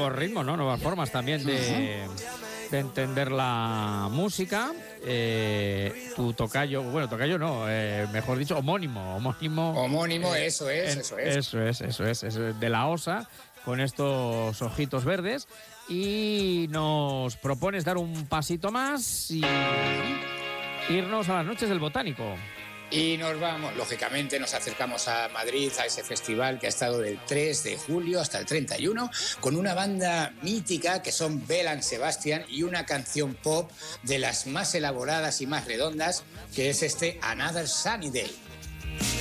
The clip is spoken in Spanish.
nuevos ritmos, ¿no? Nuevas formas también de entender la música. Tu tocayo, bueno, tocayo no, mejor dicho, homónimo. Homónimo, eso es. Eso es de la OSA, con estos ojitos verdes. Y nos propones dar un pasito más y irnos a las noches del Botánico. Y nos vamos, lógicamente, nos acercamos a Madrid, a ese festival que ha estado del 3 de julio hasta el 31, con una banda mítica que son Belle Sebastian y una canción pop de las más elaboradas y más redondas, que es este Another Sunny Day.